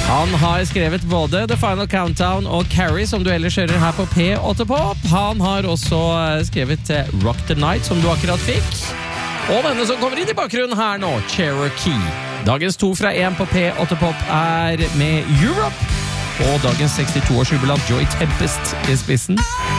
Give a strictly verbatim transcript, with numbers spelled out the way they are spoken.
Han har skrevet både The Final Countdown og Carrie, som du ellers hører her på P åtte Pop. Han har også skrevet Rock the Night, som du akkurat fikk. Og denne som kommer inn i bakgrunnen her nå, Cherokee. Dagens to fra én på P åtte Pop er med Europe. Og dagens sekstito-års jubilant Joy Tempest i spissen.